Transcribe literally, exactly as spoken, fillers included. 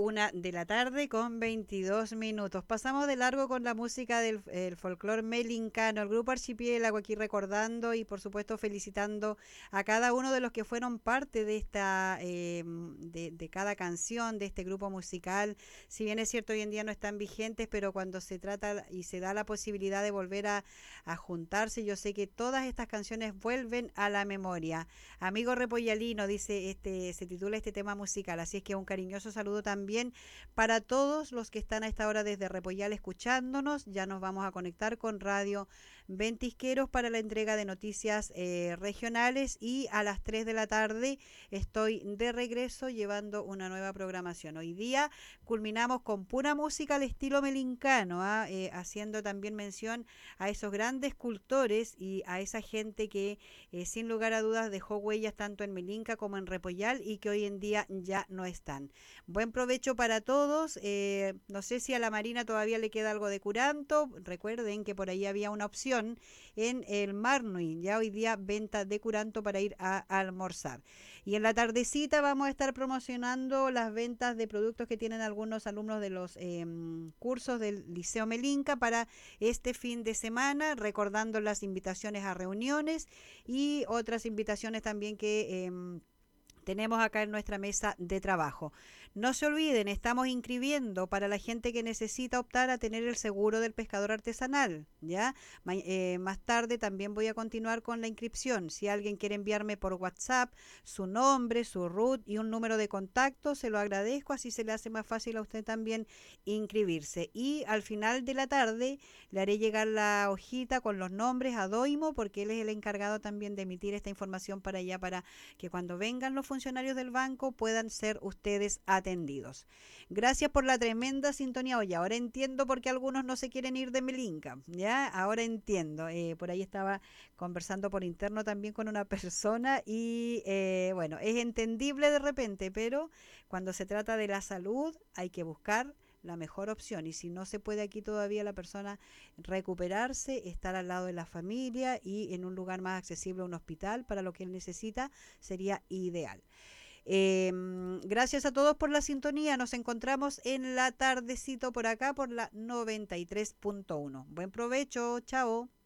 una de la tarde con veintidós minutos. Pasamos de largo con la música del el folclore melincano, el grupo Archipiélago aquí recordando y por supuesto felicitando a cada uno de los que fueron parte de esta, eh, de, de cada canción, de este grupo musical. Si bien es cierto hoy en día no están vigentes, pero cuando se trata y se da la posibilidad de volver a, a juntarse, yo sé que todas estas canciones vuelven a la memoria. Amigo Repollalino, dice este, se titula este tema musical, así es que un cariñoso saludo también para todos los que están a esta hora desde Repollal escuchándonos. Ya nos vamos a conectar con Radio Ventisqueros para la entrega de noticias eh, regionales y a las tres de la tarde estoy de regreso llevando una nueva programación. Hoy día culminamos con pura música al estilo melincano, ¿ah? eh, haciendo también mención a esos grandes cultores y a esa gente que eh, sin lugar a dudas dejó huellas tanto en Melinca como en Repollal y que hoy en día ya no están. Buen provecho para todos. Eh, no sé si a la Marina todavía le queda algo de curanto. Recuerden que por ahí había una opción en el Marnui. Ya hoy día venta de curanto para ir a, a almorzar. Y en la tardecita vamos a estar promocionando las ventas de productos que tienen algunos alumnos de los eh, cursos del Liceo Melinca para este fin de semana, recordando las invitaciones a reuniones y otras invitaciones también que eh, tenemos acá en nuestra mesa de trabajo. No se olviden, estamos inscribiendo para la gente que necesita optar a tener el seguro del pescador artesanal, ¿ya? Ma eh, más tarde también voy a continuar con la inscripción. Si alguien quiere enviarme por WhatsApp su nombre, su R U T y un número de contacto, se lo agradezco, así se le hace más fácil a usted también inscribirse. Y al final de la tarde le haré llegar la hojita con los nombres a Doimo, porque él es el encargado también de emitir esta información para allá, para que cuando vengan los funcionarios del banco puedan ser ustedes atendidos. Gracias por la tremenda sintonía. Oye, ahora entiendo por qué algunos no se quieren ir de Melinca, ¿ya? Ahora entiendo. Eh, por ahí estaba conversando por interno también con una persona y eh, bueno, es entendible de repente, pero cuando se trata de la salud hay que buscar la mejor opción y si no se puede aquí todavía la persona recuperarse, estar al lado de la familia y en un lugar más accesible a un hospital para lo que él necesita sería ideal. Eh, gracias a todos por la sintonía, nos encontramos en la tardecito por acá por la noventa y tres punto uno. Buen provecho, chao.